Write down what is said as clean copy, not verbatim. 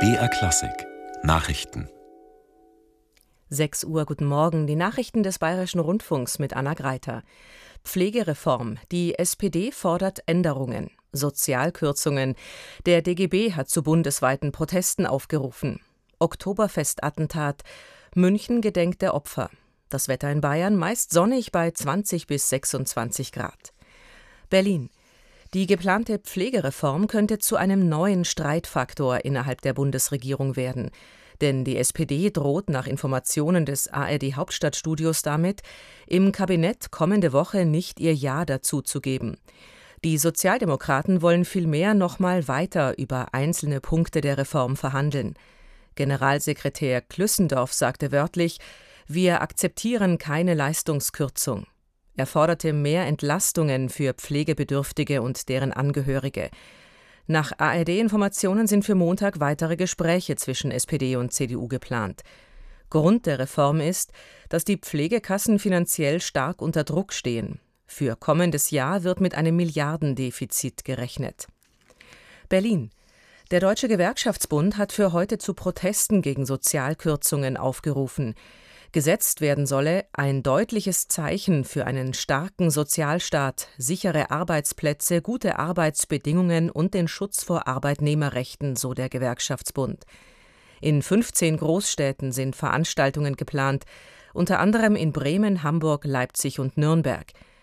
BR Klassik Nachrichten. 6 Uhr, guten Morgen. Die Nachrichten des Bayerischen Rundfunks mit Anna Greiter. Pflegereform. Die SPD fordert Änderungen. Sozialkürzungen. Der DGB hat zu bundesweiten Protesten aufgerufen. Oktoberfestattentat. München gedenkt der Opfer. Das Wetter in Bayern meist sonnig bei 20 bis 26 Grad. Berlin. Die geplante Pflegereform könnte zu einem neuen Streitfaktor innerhalb der Bundesregierung werden. Denn die SPD droht nach Informationen des ARD-Hauptstadtstudios damit, im Kabinett kommende Woche nicht ihr Ja dazu zu geben. Die Sozialdemokraten wollen vielmehr noch mal weiter über einzelne Punkte der Reform verhandeln. Generalsekretär Klüssendorf sagte wörtlich: Wir akzeptieren keine Leistungskürzung. Er forderte mehr Entlastungen für Pflegebedürftige und deren Angehörige. Nach ARD-Informationen sind für Montag weitere Gespräche zwischen SPD und CDU geplant. Grund der Reform ist, dass die Pflegekassen finanziell stark unter Druck stehen. Für kommendes Jahr wird mit einem Milliardendefizit gerechnet. Berlin. Der Deutsche Gewerkschaftsbund hat für heute zu Protesten gegen Sozialkürzungen aufgerufen. Gesetzt werden solle ein deutliches Zeichen für einen starken Sozialstaat, sichere Arbeitsplätze, gute Arbeitsbedingungen und den Schutz vor Arbeitnehmerrechten, so der Gewerkschaftsbund. In 15 Großstädten sind Veranstaltungen geplant, unter anderem in Bremen, Hamburg, Leipzig und Nürnberg.